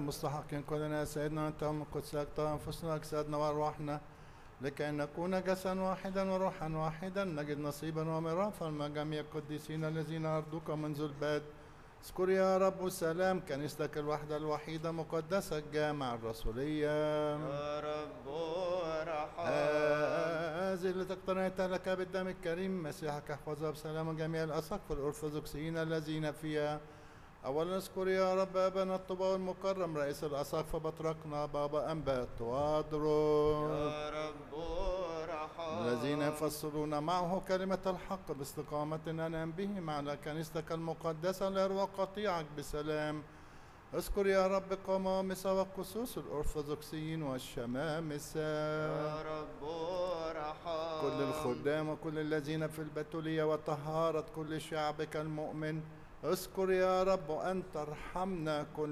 المستحقين كلنا يا سيدنا أنت من قدسك أنفسنا أجسادنا وأرواحنا لكي نكون جسدا واحدا وروحا واحدا نجد نصيبا وميراثا مع جميع القديسين الذين أرضوك منذ البدء. اذكر يا رب السلام كنيستك الوحدة الوحيدة مقدسة الجامعة الرسولية يا رب ارحم. هذه التي اقتنيتها لك بالدم الكريم مسيحك احفظها بسلام جميع الأساقفة الأرثوذكسيين الذين فيها. أولا اذكر يا رب أبانا الطباوي المكرم رئيس الأساقفة بطرقنا بابا أنبا توادرس يا رب ارحم. الذين يفسرون معه كلمة الحق باستقامة أنام بهم على كنيستك المقدسة ليروى قطيعك بسلام. اذكر يا رب قمامسة والقسوس الأرثوذكسيين والشمامسة يا رب ارحم. كل الخدام وكل الذين في البتولية وطهارة كل شعبك المؤمن. اذكر يا رب أن ترحمنا كل